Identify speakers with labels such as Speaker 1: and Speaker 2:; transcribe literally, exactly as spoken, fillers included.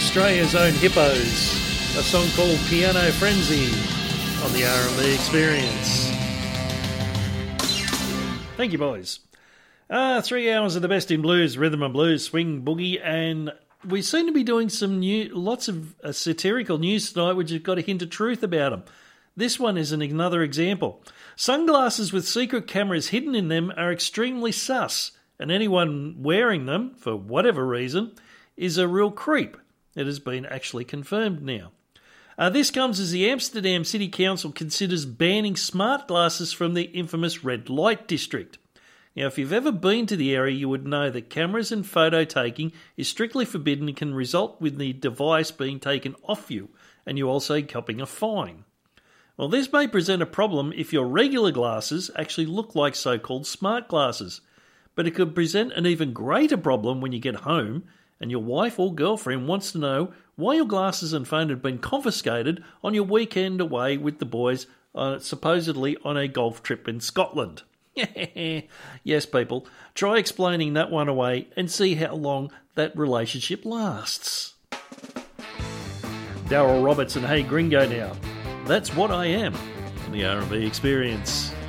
Speaker 1: Australia's own Hippos, a song called Piano Frenzy on the R and B Experience. Thank you, boys. Uh, three hours of the best in blues, rhythm and blues, swing, boogie, and we seem to be doing some new, lots of uh, satirical news tonight which have got a hint of truth about them. This one is an, another example. Sunglasses with secret cameras hidden in them are extremely sus, and anyone wearing them, for whatever reason, is a real creep. It has been actually confirmed now. Uh, this comes as the Amsterdam City Council considers banning smart glasses from the infamous red light district. Now, if you've ever been to the area, you would know that cameras and photo taking is strictly forbidden and can result with the device being taken off you, and you also copping a fine. Well, this may present a problem if your regular glasses actually look like so-called smart glasses, but it could present an even greater problem when you get home and your wife or girlfriend wants to know why your glasses and phone have been confiscated on your weekend away with the boys, uh, supposedly on a golf trip in Scotland. Yes, people, try explaining that one away and see how long that relationship lasts. Daryl Roberts and Hey Gringo now. That's what I am, the R and B Experience.